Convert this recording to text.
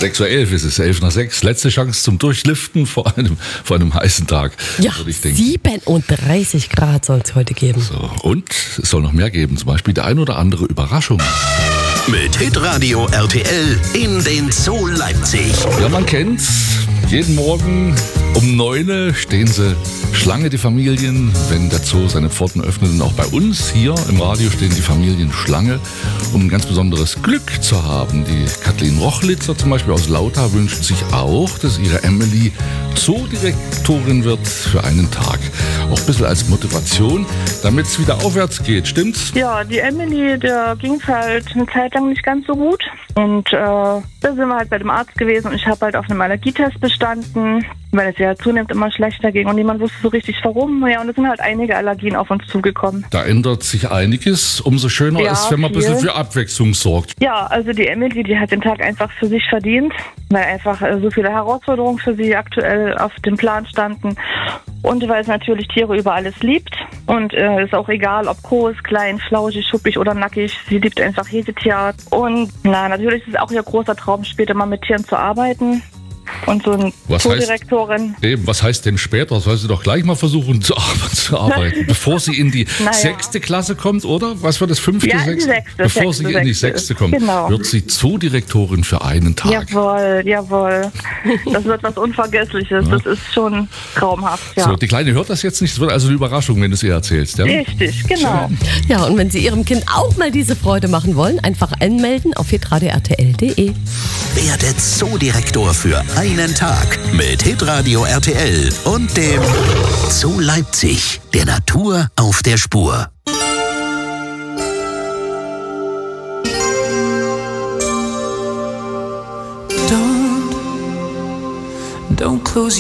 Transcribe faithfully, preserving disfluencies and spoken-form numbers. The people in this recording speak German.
sechs Uhr elf ist es, elf nach sechs. Letzte Chance zum Durchliften vor einem, vor einem heißen Tag. Ja, siebenunddreißig Grad soll es heute geben. So, und es soll noch mehr geben, zum Beispiel die ein oder andere Überraschung. Mit Hitradio R T L in den Zoo Leipzig. Ja, man kennt's. Jeden Morgen um neun stehen sie Schlange, die Familien, wenn der Zoo seine Pforten öffnet. Und auch bei uns hier im Radio stehen die Familien Schlange, um ein ganz besonderes Glück zu haben. Die Kathleen Rochlitzer zum Beispiel aus Lauta wünscht sich auch, dass ihre Emily Zoodirektorin wird für einen Tag. Auch ein bisschen als Motivation, damit es wieder aufwärts geht, stimmt's? Ja, die Emily, der ging es halt eine Zeit lang nicht ganz so gut. Und äh, da sind wir halt bei dem Arzt gewesen und ich habe halt auf einem Allergietest bestanden, weil es ja zunehmend immer schlechter ging und niemand wusste so richtig warum. Ja, und es sind halt einige Allergien auf uns zugekommen. Da ändert sich einiges. Umso schöner Ja, ist, wenn man ein viel. bisschen für Abwechslung sorgt. Ja, also die Emily, die hat den Tag einfach für sich verdient, weil einfach äh, so viele Herausforderungen für sie aktuell auf dem Plan standen. Und weil es natürlich Tiere über alles liebt. Und äh, ist auch egal, ob groß, klein, flauschig, schuppig oder nackig. Sie liebt einfach Hesetier. Und na, natürlich ist es auch ihr großer Traum, später mal mit Tieren zu arbeiten. Und so eine Was Zoodirektorin. heißt, eben, was heißt denn später? Soll sie doch gleich mal versuchen zu, ar- zu arbeiten, bevor sie in die Naja. sechste Klasse kommt, oder? Was war das, fünfte, Ja, in die sechste? sechste, Bevor sechste, sie in die sechste. sechste kommt, Genau. wird sie Zoodirektorin für einen Tag. Jawohl, jawohl. Das wird was Unvergessliches. Das ist schon traumhaft, ja. So, die Kleine hört das jetzt nicht. Es wird also eine Überraschung, wenn du es ihr erzählst. Ja? Richtig, genau. Ja, und wenn Sie Ihrem Kind auch mal diese Freude machen wollen, einfach anmelden auf hitradio r t l punkt d e. Werde Zoodirektor für einen Tag mit Hitradio R T L und dem Zoo Leipzig, der Natur auf der Spur. Don't, don't close